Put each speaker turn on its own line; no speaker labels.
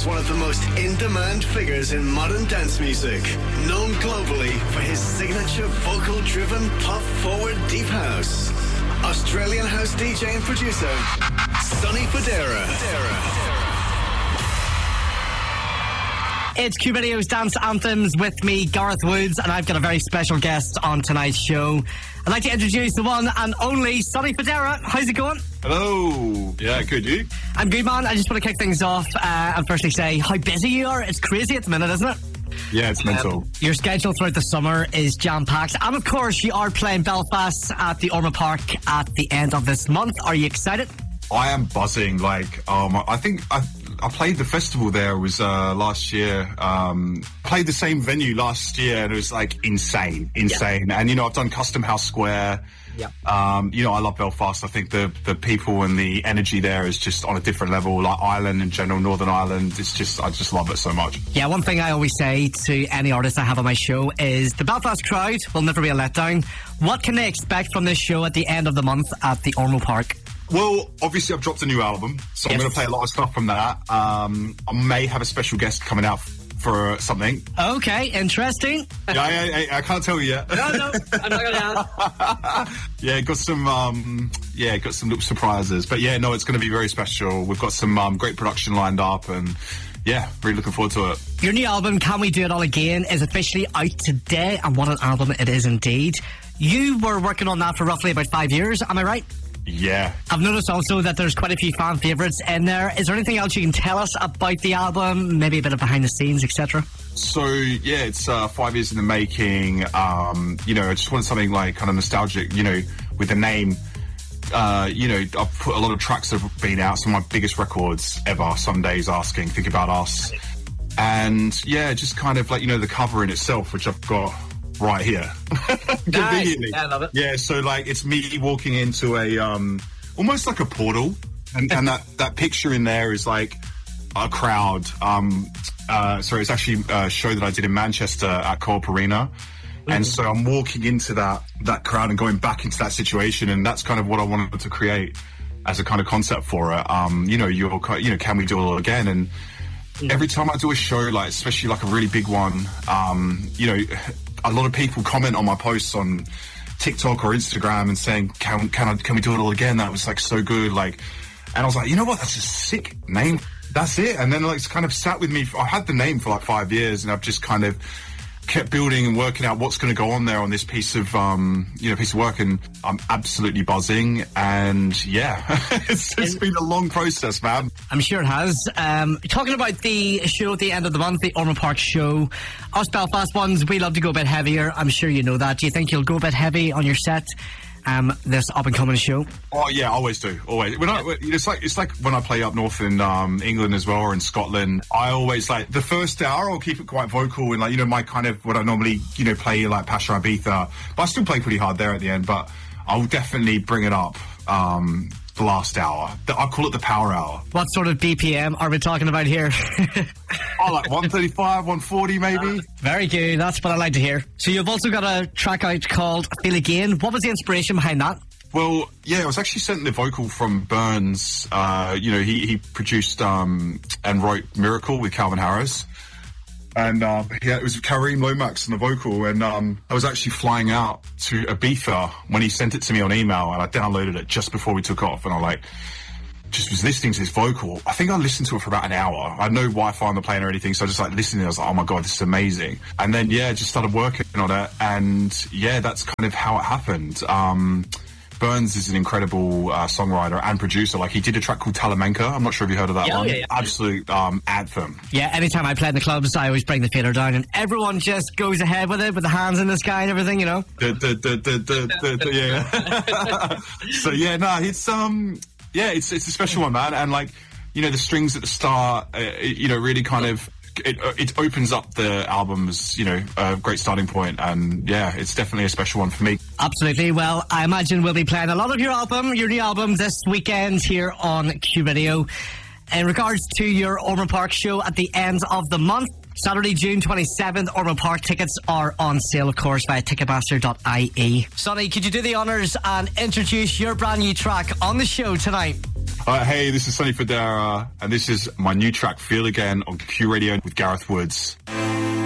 is one of the most in-demand figures in modern dance music, known globally for his signature vocal-driven pop-forward deep house. Australian house DJ and producer, Sonny Fodera.
It's Q Radio's Dance Anthems with me, Gareth Woods, and I've got a very special guest on tonight's show. I'd like to introduce the one and only Sonny Fodera. How's it going?
Hello. Yeah, good, you?
I'm good, man. I just want to kick things off and firstly say how busy you are. It's crazy at the minute, isn't it?
Yeah, it's mental.
Your schedule throughout the summer is jam-packed. And of course, you are playing Belfast at the Ormeau Park at the end of this month. Are you excited?
I am buzzing. I think I played the festival there was last year. Played the same venue last year and it was insane. Yeah. And I've done Custom House Square. Yeah. I love Belfast. I think the people and the energy there is just on a different level. Like Ireland in general, Northern Ireland. I just love it so much. Yeah.
One thing I always say to any artist I have on my show is the Belfast crowd will never be a letdown. What can they expect from this show at the end of the month at the Ormeau Park?
Well, obviously I've dropped a new album, so I'm going to play a lot of stuff from that. I may have a special guest coming out for something. Okay, interesting. Yeah, I can't tell you yet. No, I'm not going to ask. Got some little surprises. But it's going to be very special. We've got some great production lined up and really looking forward to it. Your new album, Can We Do It All Again, is officially out today, and what an album it is indeed. You were working on that for roughly about 5 years, am I right? Yeah. I've noticed also that there's quite a few fan favourites in there. Is there anything else you can tell us about the album? Maybe a bit of behind the scenes, etc.? So, it's 5 years in the making. I just wanted something kind of nostalgic, with the name. I've put a lot of tracks that have been out, some of my biggest records ever. Some Days Asking, Think About Us. And, just kind of the cover in itself, which I've got right here. Conveniently. Yeah, I love it. Yeah, so it's me walking into a almost like a portal, and that picture in there is a crowd. It's actually a show that I did in Manchester at Co-op Arena. Mm-hmm. And so I'm walking into that crowd and going back into that situation, and that's kind of what I wanted to create as a kind of concept for it. Can we do it all again? And every time I do a show, especially a really big one, a lot of people comment on my posts on TikTok or Instagram and saying, can we do it all again? That was so good. And I was like, you know what? That's a sick name. That's it. And then it's kind of sat with me. I had the name for 5 years and I've just kind of kept building and working out what's going to go on there on this piece of work, and I'm absolutely buzzing. And it's been a long process, man. I'm sure it has. Talking about the show at the end of the month, the Ormeau Park show, us Belfast ones, we love to go a bit heavier. I'm sure you know that. Do you think you'll go a bit heavy on your set? This up and coming show? Oh yeah, I always do. Always. It's like when I play up north in England as well, or in Scotland. I always the first hour I'll keep it quite vocal and my kind of what I normally play Pacha Ibiza, but I still play pretty hard there at the end. But I'll definitely bring it up the last hour. I call it the power hour. What sort of BPM are we talking about here? 135, 140 maybe. Very good. That's what I like to hear. So you've also got a track out called Feel Again. What was the inspiration behind that? Well, I was actually sent the vocal from Burns. He produced and wrote Miracle with Calvin Harris. And it was Kareem Lomax on the vocal, and I was actually flying out to Ibiza when he sent it to me on email, and I downloaded it just before we took off, and I just was listening to this vocal. I think I listened to it for about an hour. I had no Wi-Fi on the plane or anything, so I just listening. I was like, oh my God, this is amazing. And then just started working on it, and that's kind of how it happened. Burns is an incredible songwriter and producer. He did a track called Talamanca. I'm not sure if you heard of that one. Yeah. Absolute anthem. Yeah, anytime I play in the clubs, I always bring the fader down and everyone just goes ahead with it with the hands in the sky and everything, Yeah. It's a special one, man. And the strings at the start, really kind of it opens up the album's, a great starting point, and it's definitely a special one for me. Absolutely. Well, I imagine we'll be playing a lot of your new album this weekend here on Q Radio. In regards to your Ormeau Park show at the end of the month, Saturday, June 27th, Ormeau Park tickets are on sale, of course, via ticketmaster.ie. Sonny, could you do the honours and introduce your brand new track on the show tonight? Hey, this is Sonny Fodera, and this is my new track, Feel Again, on Q Radio with Gareth Woods.